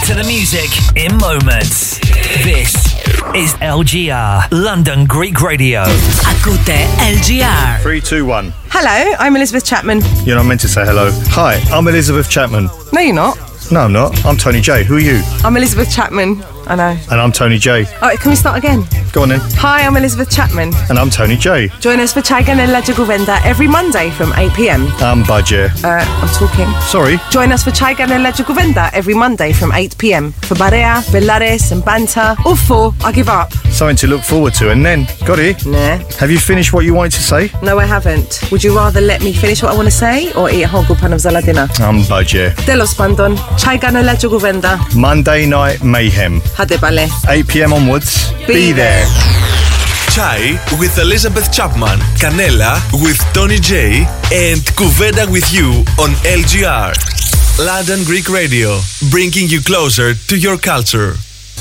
to the music in moments. This is LGR, London Greek Radio. Ακούτε LGR. 3, 2, 1. Hello, I'm Elizabeth Chapman. You're not meant to say hello. Hi, I'm Elizabeth Chapman. No, you're not. No, I'm not. I'm Tony J. Who are you? I'm Elizabeth Chapman. I know. And I'm Tony J. Oh, can we start again? Go on then. Hi, I'm Elizabeth Chapman. And I'm Tony J. Join us for Chai Ganella Juguvenda every Monday from 8 p.m. Budget. I'm talking. Sorry. Join us for Chai Ganella Juguvenda every Monday from 8 p.m. for Barea, Bellares and banter. Or for I give up. Something to look forward to. And then, got it? Nah. Have you finished what you wanted to say? No, I haven't. Would you rather let me finish what I want to say or eat a whole good pan of zaladina? Budget. Telos pandon. Chai Ganella Juguvenda. Monday night mayhem. Hade pale. 8 p.m. onwards. Be there. Chai with Elizabeth Chapman, Canella with Tony J, and Kuvenda with you on LGR. London Greek Radio, bringing you closer to your culture.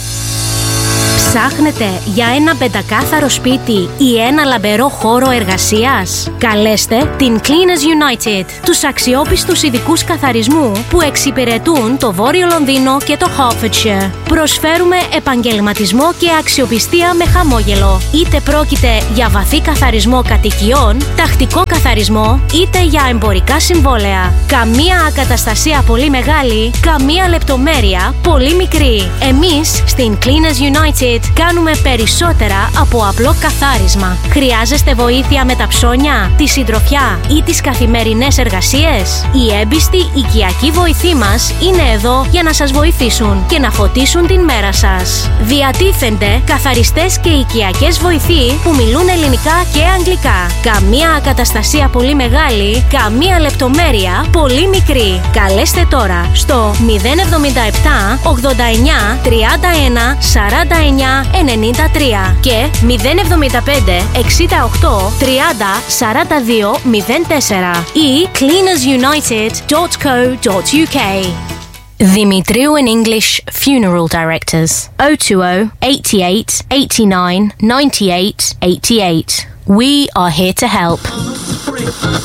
Ψάχνετε για ένα πεντακάθαρο σπίτι ή ένα λαμπερό χώρο εργασίας? Καλέστε την Cleaners United, τους αξιόπιστους ειδικούς καθαρισμού που εξυπηρετούν το Βόρειο Λονδίνο και το Hertfordshire. Προσφέρουμε επαγγελματισμό και αξιοπιστία με χαμόγελο. Είτε πρόκειται για βαθύ καθαρισμό κατοικιών, τακτικό καθαρισμό, είτε για εμπορικά συμβόλαια. Καμία ακαταστασία πολύ μεγάλη, καμία λεπτομέρεια πολύ μικρή. Εμείς στην Cleaners United κάνουμε περισσότερα από απλό καθάρισμα. Χρειάζεστε βοήθεια με τα ψώνια, τη συντροφιά ή τις καθημερινές εργασίες? Οι έμπιστοι οικιακοί βοηθοί μας είναι εδώ για να σας βοηθήσουν και να φωτίσουν την μέρα σας. Διατίθενται καθαριστές και οικιακές βοηθοί που μιλούν ελληνικά και αγγλικά. Καμία ακαταστασία πολύ μεγάλη, καμία λεπτομέρεια πολύ μικρή. Καλέστε τώρα στο 077 89 31 49 93 και 075 68 30 42 04 ή cleanersunited.co.uk. Δημητρίου in English Funeral Directors 020 88 89 98 88. We are here to help. 1,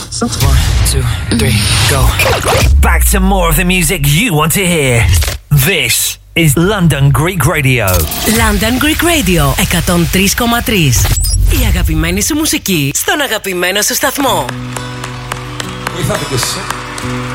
2, 3, go. Back to more of the music you want to hear. This is London Greek Radio. London Greek Radio 103,3. Η αγαπημένη σου μουσική στον αγαπημένο σου σταθμό. Βοηθάτε κι εσείς.